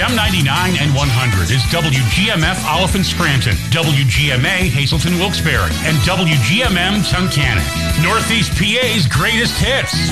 FM 99 and 100 is WGMF Oliphant Scranton, WGMA Hazelton Wilkes-Barre, and WGMM Tunkhannock. Northeast PA's greatest hits.